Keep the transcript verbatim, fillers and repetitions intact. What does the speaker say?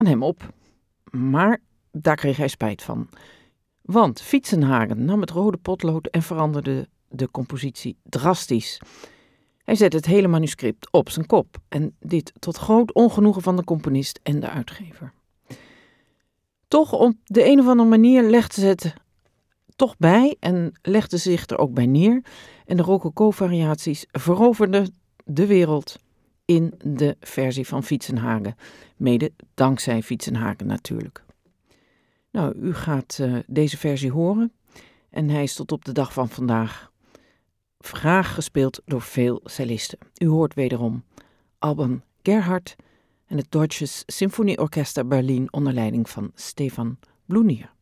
hem op. Maar daar kreeg hij spijt van. Want Fietsenhagen nam het rode potlood en veranderde de compositie drastisch. Hij zette het hele manuscript op zijn kop en dit tot groot ongenoegen van de componist en de uitgever. Toch op de een of andere manier legde ze het toch bij en legde zich er ook bij neer. En de rococo-variaties veroverden de wereld in de versie van Fietsenhagen. Mede dankzij Fietsenhagen natuurlijk. Nou, u gaat uh, deze versie horen. En hij is tot op de dag van vandaag graag gespeeld door veel cellisten. U hoort wederom Alban Gerhardt en het Deutsches Symphonieorchester Berlin onder leiding van Stefan Blunier.